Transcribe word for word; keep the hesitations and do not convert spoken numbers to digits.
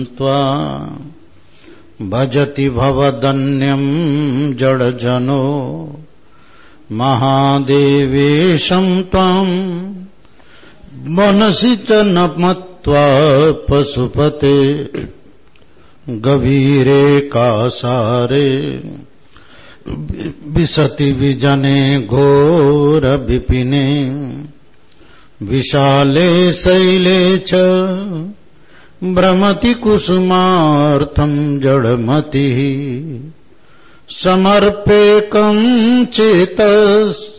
त्वा भजति भवदन्यं जडजनो महादेवेशं त्वां मनसि च न मत्वा पशुपते गभीरे कासारे विशति विजने घोर विपिने विशाले शैले च भ्रमति कुसुमार्थं जडमतिः समर्पेकं चेतस्